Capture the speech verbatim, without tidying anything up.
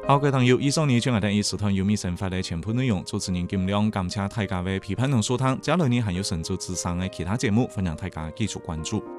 好，各位朋友，以上呢就係第二時段有米生活嘅全部內容。主持人金亮，感謝大家嘅批判同收聽。接落嚟呢還有神州之聲嘅其他節目，歡迎大家繼續關注。